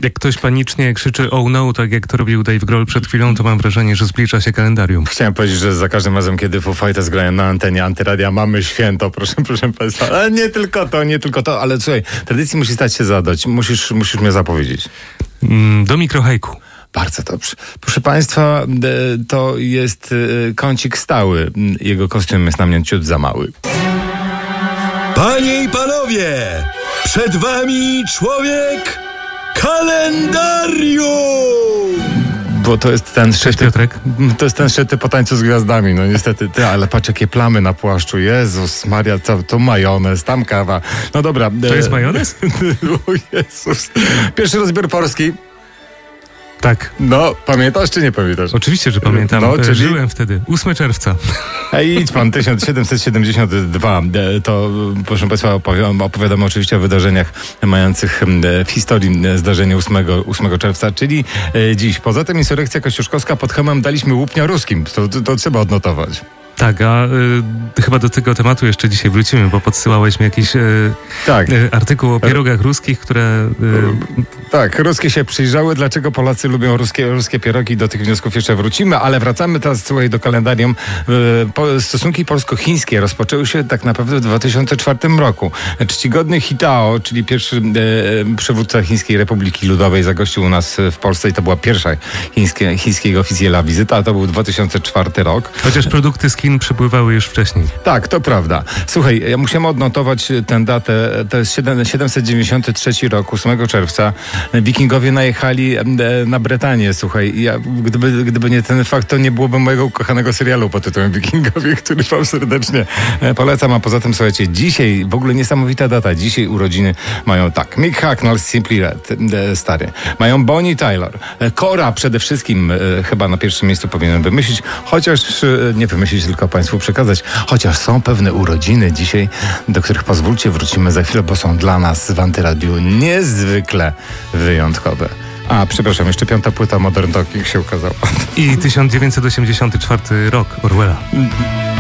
Jak ktoś panicznie krzyczy oh no, tak jak to robił Dave Grohl przed chwilą, to mam wrażenie, że zbliża się kalendarium. Chciałem powiedzieć, że za każdym razem, kiedy Foo Fighters grają na antenie Antyradia, mamy święto, proszę Państwa. Ale nie tylko to, ale słuchaj, tradycji musi stać się zadać. Musisz mnie zapowiedzieć. Do mikrohejku. Bardzo dobrze. Proszę Państwa, to jest kącik stały. Jego kostium jest na mnie ciut za mały. Panie i panowie, przed wami człowiek kalendarium! Bo to jest ten szyty, Piotrek. to jest ten szyty po tańcu z gwiazdami, no niestety. Ale patrz jakie plamy na płaszczu. Jezus Maria, to majonez, tam kawa. No dobra. To jest majonez? O Jezus. Pierwszy rozbiór polski. Tak. No, pamiętasz czy nie pamiętasz? Oczywiście, że pamiętam. No, czyli... Żyłem wtedy. 8 czerwca. Idź pan, 1772. To, proszę Państwa, opowiadamy oczywiście o wydarzeniach mających w historii zdarzenie 8 czerwca, czyli dziś. Poza tym insurekcja kościuszkowska pod Chełmem daliśmy łupnia ruskim. To trzeba odnotować. Tak, a chyba do tego tematu jeszcze dzisiaj wrócimy, bo podsyłałeś mi jakiś artykuł o pierogach ruskich, które... Tak, ruskie się przyjrzały. Dlaczego Polacy lubią ruskie pierogi? Do tych wniosków jeszcze wrócimy, ale wracamy teraz, słuchaj, do kalendarium. Stosunki polsko-chińskie rozpoczęły się tak naprawdę w 2004 roku. Czcigodny Hitao, czyli pierwszy przywódca Chińskiej Republiki Ludowej, zagościł u nas w Polsce i to była pierwsza chińskiego oficjela wizyta, a to był 2004 rok. Chociaż produkty z Chin przypływały już wcześniej. Tak, to prawda. Słuchaj, ja musiałem odnotować tę datę. To jest 793 rok, 8 czerwca. Wikingowie najechali na Brytanię, słuchaj. Gdyby nie ten fakt, to nie byłoby mojego ukochanego serialu pod tytułem Wikingowie, który wam serdecznie polecam. A poza tym, słuchajcie, dzisiaj, w ogóle niesamowita data. Dzisiaj urodziny mają tak. Mick Hucknall z Simply Red, stary. Mają Bonnie Tyler. Cora przede wszystkim chyba na pierwszym miejscu powinien wymyślić, chociaż nie wymyślić, tylko Państwu przekazać. Chociaż są pewne urodziny dzisiaj, do których pozwólcie wrócimy za chwilę, bo są dla nas w Antyradiu niezwykle wyjątkowe. A, przepraszam, jeszcze 5. płyta Modern Talking się ukazała. I 1984 rok Orwella.